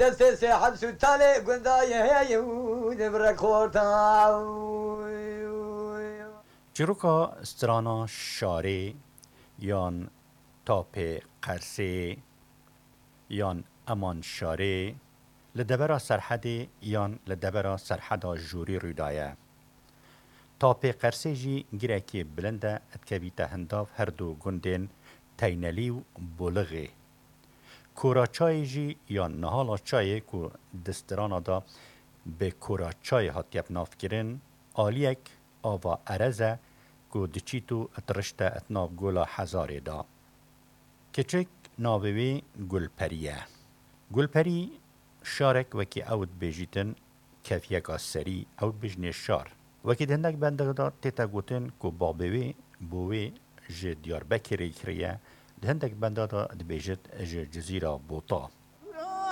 دست ساحب سلطانه گندای یهود برکورتا چروکا استرانا شاره یان تاپ قرسه یان امان شاره لدبرا سرحده یان لدبرا سرحده جوری رویدایه. تاپ قرسه جی گیرکی بلنده اتکبیت هنداف هر دو گندین تینلی و بولغه. کورا چای جی یا نهالا چای که دسترانا دا به کورا چای هاتیب ناف کرن آلیک آوا ارزه که دچیتو اترشت اتناف گولا هزاره دا. کچک ناوی گلپریه. گلپری شارک وکی اوت بیجیتن کفیک سری اوت بجنه شار. وکی دهندک بنده دا تیتا گوتن که بابوی بوی جه دیار بکری کریه دهندک بنده دا دبیجت جه جزیره بوتا.